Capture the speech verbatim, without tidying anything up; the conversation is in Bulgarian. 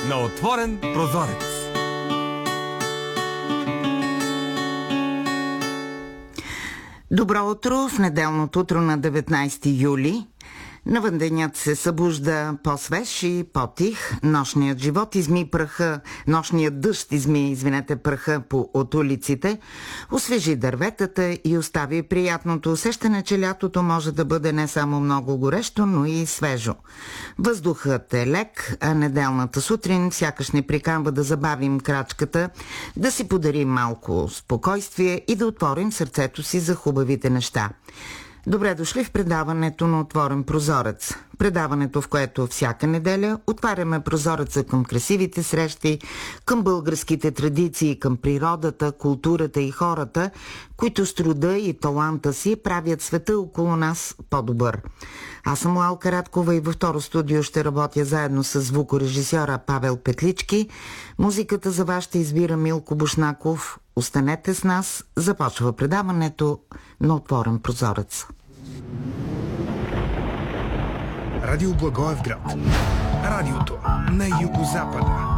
на отворен прозорец. Добро утро в неделното утро на деветнайсети юли. Навън денят се събужда по-свеж и по-тих. Нощният живот изми праха, нощният дъжд изми, извинете, праха по, от улиците, освежи дърветата и остави приятното усещане, че лятото може да бъде не само много горещо, но и свежо. Въздухът е лек, а неделната сутрин сякаш ни приканва да забавим крачката, да си подарим малко спокойствие и да отворим сърцето си за хубавите неща. Добре дошли в предаването на Отворен прозорец. Предаването, в което всяка неделя отваряме прозореца към красивите срещи, към българските традиции, към природата, културата и хората, които с труда и таланта си правят света около нас по-добър. Аз съм Лалка Радкова и във второ студио ще работя заедно с звукорежисьора Павел Петлички. Музиката за вас ще избира Милко Бушнаков. Останете с нас, започва предаването на Отворен прозорец. Радио Благоевград. Радиото на югозапада.